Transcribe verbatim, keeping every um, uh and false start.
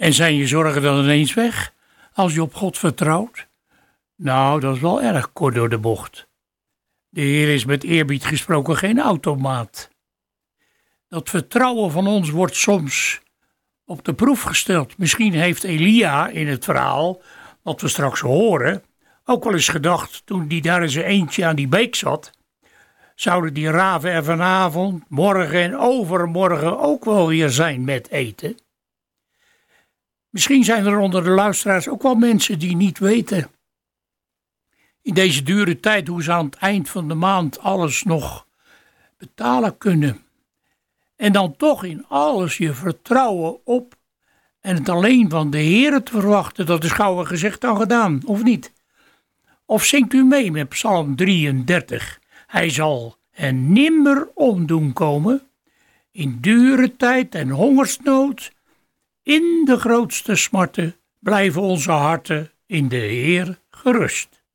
En zijn je zorgen dan ineens weg als je op God vertrouwt? Nou, dat is wel erg kort door de bocht. De Heer is met eerbied gesproken geen automaat. Dat vertrouwen van ons wordt soms op de proef gesteld. Misschien heeft Elia in het verhaal, wat we straks horen, ook wel eens gedacht toen die daar in zijn eentje aan die beek zat, zouden die raven er vanavond, morgen en overmorgen ook wel weer zijn met eten? Misschien zijn er onder de luisteraars ook wel mensen die niet weten in deze dure tijd hoe ze aan het eind van de maand alles nog betalen kunnen. En dan toch in alles je vertrouwen op en het alleen van de Heer te verwachten. Dat is gauwer gezegd dan gedaan, of niet? Of zingt u mee met Psalm drieëndertig? Hij zal er nimmer om doen komen, in dure tijd en hongersnood, in de grootste smarten blijven onze harten in de Heer gerust.